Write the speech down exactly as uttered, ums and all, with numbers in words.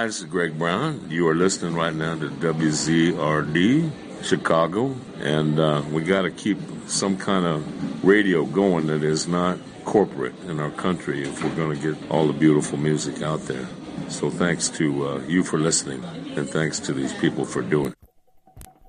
Hi, this is Greg Brown. You are listening right now to W Z R D Chicago, and uh, we got to keep some kind of radio going that is not corporate in our country if we're going to get all the beautiful music out there. So thanks to uh, you for listening, and thanks to these people for doing it.